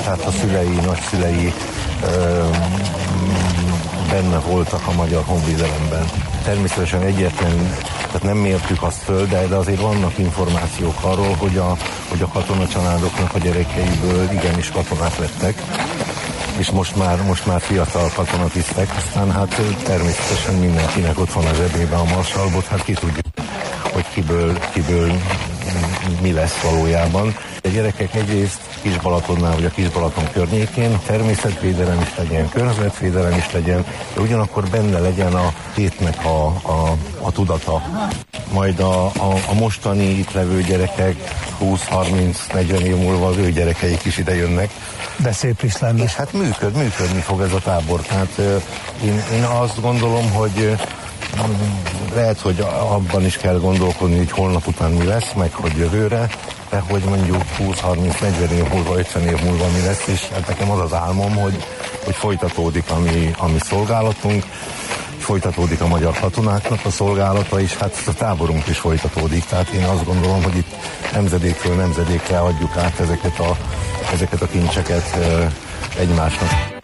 hát a szülei, nagyszülei benne voltak a magyar honvédelemben. Természetesen egyetlen, tehát nem mértük azt föl, de azért vannak információk arról, hogy a katonacsaládoknak a gyerekeiből igenis katonák lettek, és most már fiatal katonatisztek, aztán hát természetesen mindenkinek ott van a zsebében a marsalbot, hát ki tudja, hogy kiből mi lesz valójában. A gyerekek egyrészt Kis-Balatonnál vagy a Kis-Balaton környékén természetvédelem is legyen, környezetvédelem is legyen, de ugyanakkor benne legyen a tétnek a tudata. Majd a mostani itt levő gyerekek 20-30-40 év múlva az ő gyerekeik is ide jönnek. De szép is lenne. És hát működni fog ez a tábor. Tehát én azt gondolom, hogy lehet, hogy abban is kell gondolkodni, hogy holnap után mi lesz, meg hogy jövőre, de hogy mondjuk 20-30-40 év múlva, 50 év múlva mi lesz, és hát nekem az az álmom, hogy folytatódik a mi szolgálatunk, folytatódik a magyar katonáknak a szolgálata, és hát a táborunk is folytatódik. Tehát én azt gondolom, hogy itt nemzedékről nemzedékre adjuk át ezeket a kincseket egymásnak.